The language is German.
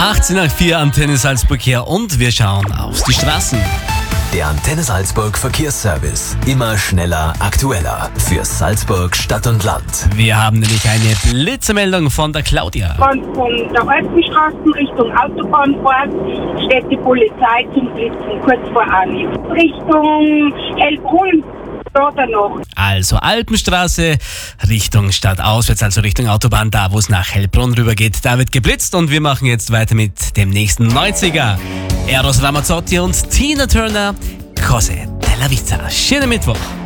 18 nach 4 Antenne Salzburg hier und wir schauen auf die Straßen. Der Antenne Salzburg Verkehrsservice. Immer schneller, aktueller. Für Salzburg, Stadt und Land. Wir haben nämlich eine Blitzmeldung von der Claudia. Wenn von der Alpenstraße Richtung Autobahn fährt, steht die Polizei zum Blitzen kurz vor Anhieb. Richtung Hellbrunn oder noch. Also Alpenstraße Richtung Stadt auswärts, also Richtung Autobahn, da wo es nach Hellbrunn rüber geht. Da wird geblitzt und wir machen jetzt weiter mit dem nächsten 90er. Eros Ramazzotti und Tina Turner, Cose della Vita. Schönen Mittwoch.